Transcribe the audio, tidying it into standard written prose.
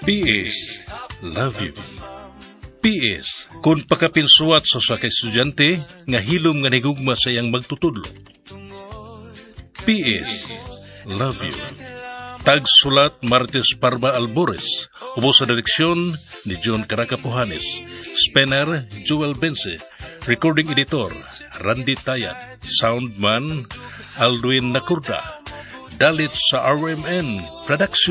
PS, love you. PS, kung pakapinsuwat sa ka estudyante, nga hilom nga nigugma sa iyang magtutudlo. PS, love you. Tagsulat Martes Parma Albores, ubos sa direksyon ni John Caracapuhanes, Spener Joel Bense, recording editor Randy Tayat, soundman Aldwin Nakurda, dalit sa RMN Production.